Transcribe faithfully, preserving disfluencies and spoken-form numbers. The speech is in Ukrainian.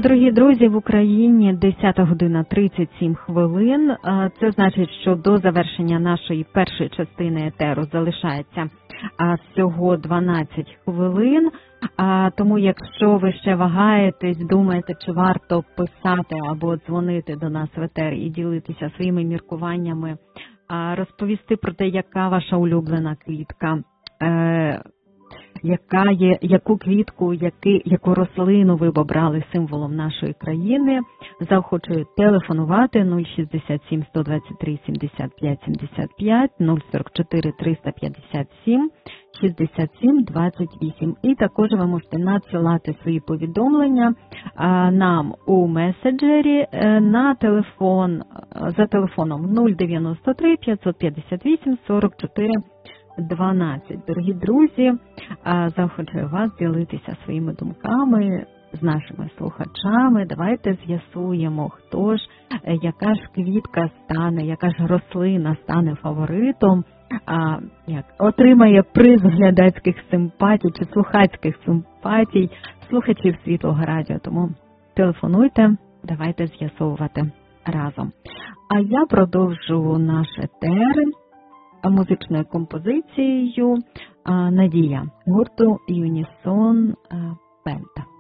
Дорогі друзі, в Україні десята година тридцять сім хвилин. Це значить, що до завершення нашої першої частини етеру залишається всього дванадцять хвилин. Тому якщо ви ще вагаєтесь, думаєте, чи варто писати або дзвонити до нас в етер і ділитися своїми міркуваннями, розповісти про те, яка ваша улюблена квітка, яка є, яку квітку, яки, яку рослину ви б обрали символом нашої країни, заохочую телефонувати нуль шістдесят сім сто двадцять три сімдесят п'ять сімдесят п'ять, нуль сорок чотири триста п'ятдесят сім шістдесят сім двадцять вісім. І також ви можете надсилати свої повідомлення а, нам у меседжері а, на телефон, а, за телефоном нуль дев'яносто три п'ятсот п'ятдесят вісім сорок чотири дванадцять. Дорогі друзі, заохочую вас ділитися своїми думками з нашими слухачами. Давайте з'ясуємо, хто ж, яка ж квітка стане, яка ж рослина стане фаворитом, а, як, отримає приз глядацьких симпатій чи слухацьких симпатій слухачів Світлого радіо. Тому телефонуйте, давайте з'ясовувати разом. А я продовжу наш етер музичною композицією «Надія» гурту «Юнісон Пента».